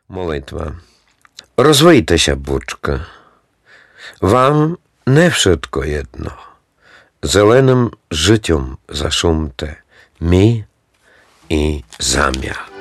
Молитва. Розвийтеся, бучка. Вам не wszystko jedno. Зеленим життям зашумте, мі і зам'я.